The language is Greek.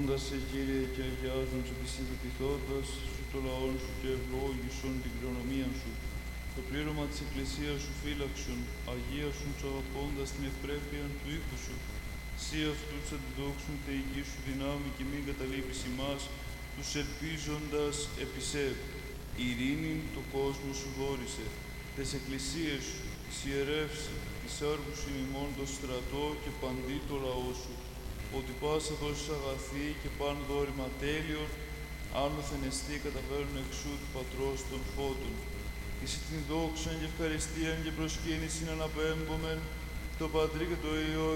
Δόντας σε, Κύριε, και αγιάζουν σε τη συντετηθώντας σου το λαό σου και ευλόγησον την κληρονομία σου. Το πλήρωμα της Εκκλησίας σου φύλαξον, αγίασον τους αγαπώντας την ευπρέπεια του οίκου σου. Σύ αυτούς αντιδόξουν θεϊκή σου δυνάμει και μην καταλείπεις ημάς, τους ελπίζοντας επί σε. Ειρήνην το κόσμο σου δόρισε, τες εκκλησίες σου, τις ιερεύσει, τις άργουσιν ημών το στρατό και παντί το λαό σου, ότι πάσα δώσεις αγαθή και παν δόρημα τέλειον, άνωθεν εστί καταφέρουν εξού του Πατρός των φώτων. Εσύ την δόξαν και ευχαριστίαν και προσκύνησιν αναπέμπομεν, το Πατρί και το Υιό